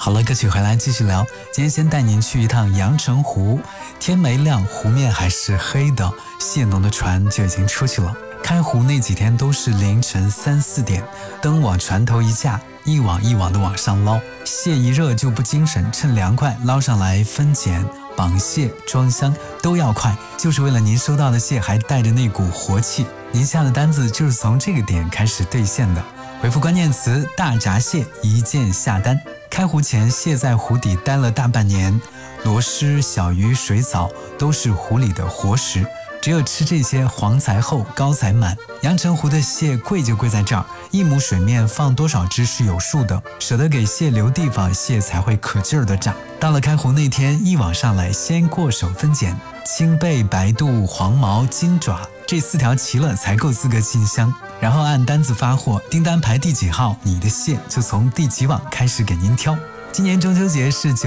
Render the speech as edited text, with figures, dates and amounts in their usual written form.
好了，歌曲回来继续聊。今天先带您去一趟阳澄湖，天没亮，湖面还是黑的，蟹农的船就已经出去了。开湖那几天都是凌晨3、4点，灯往船头一架，一网一网的往上捞，蟹一热就不精神，趁凉快捞上来分拣、绑蟹、装箱都要快，就是为了您收到的蟹还带着那股活气，您下的单子就是从这个点开始兑现的。回复关键词大闸蟹一键下单。开湖前，蟹在湖底待了大半年，螺蛳、小鱼、水藻都是湖里的活食，只有吃这些黄才厚，高才满。阳澄湖的蟹贵就贵在这儿，一亩水面放多少只是有数的，舍得给蟹留地方，蟹才会可劲儿的长。到了开湖那天，一网上来，先过手分拣，青背、白肚、黄毛、金爪这4条齐了才够资格进箱，然后按单子发货，订单排第几号，你的蟹就从第几网开始给您挑。今年中秋节是